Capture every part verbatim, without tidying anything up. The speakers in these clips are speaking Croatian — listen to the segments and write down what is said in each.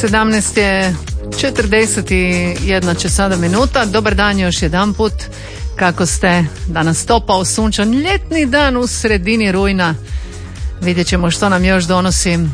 sedamnaest je četrdeset jedna će sada minuta. Dobar dan još jedan put. Kako ste? Danas topao sunčan ljetni dan u sredini rujna. Vidjet ćemo što nam još donosi e,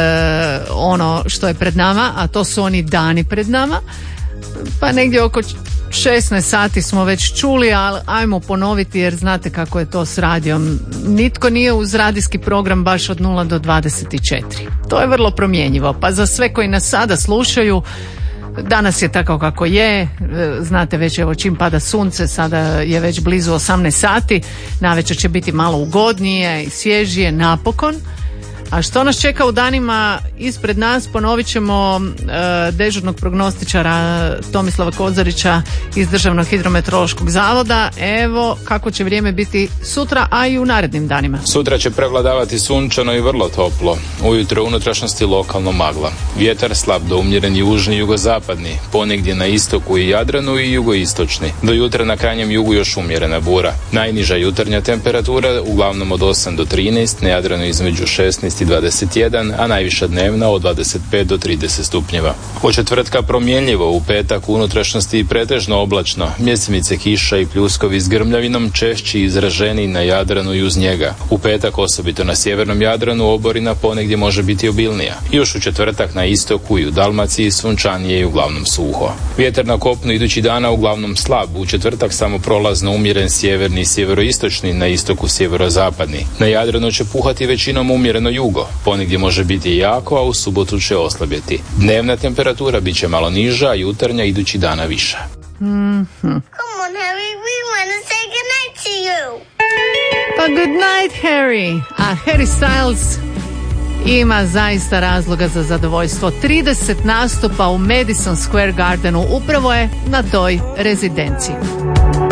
ono što je pred nama, a to su oni dani pred nama. Pa negdje oko šesnaest sati smo već čuli, ali ajmo ponoviti jer znate kako je to s radijom. Nitko nije uz radijski program baš od nula do dvadeset četiri. To je vrlo promjenjivo. Pa za sve koji nas sada slušaju, danas je tako kako je, znate već evo čim pada sunce, sada je već blizu osamnaest sati, navečer će biti malo ugodnije i svježije napokon. A što nas čeka u danima ispred nas, ponovit ćemo e, dežurnog prognostičara Tomislava Kozarića iz Državnog hidrometeorološkog zavoda. Evo kako će vrijeme biti sutra, a i u narednim danima. Sutra će prevladavati sunčano i vrlo toplo. Ujutro u unutrašnjosti lokalno magla. Vjetar slab do umjeren južni i jugozapadni, ponegdje na istoku i Jadranu i jugoistočni. Do jutra na krajnjem jugu još umjerena bura. Najniža jutarnja temperatura uglavnom od osam do trinaest, na Jadranu između šesnaest i dvadeset jedan, a najviša dnevna od dvadeset pet do trideset stupnjeva. Od četvrtka promjenljivo, u petak u unutrašnjosti i pretežno oblačno, mjesimice kiša i pljuskovi s grmljavinom, češći izraženi na Jadranu i uz njega. U petak osobito na sjevernom Jadranu oborina ponegdje može biti obilnija. Još u četvrtak na istoku i u Dalmaciji sunčanije i uglavnom suho. Vjetar na kopnu idući dana uglavnom slab, u četvrtak samo prolazno umjeren sjeverni i sjeveroistočni, na istoku sjeverozapadni. Na Jadranu će puhati većinom umjereno jugo, ponegdje može biti jako, a u subotu će oslabjeti. Dnevna temperatura bit će malo niža, a jutarnja idući dana viša. Mm-hmm. Come on, Harry, we want to say goodnight to you. Pa good night, Harry. A Harry Styles ima zaista razloga za zadovoljstvo. trideset nastupa u Madison Square Gardenu upravo je na toj rezidenciji.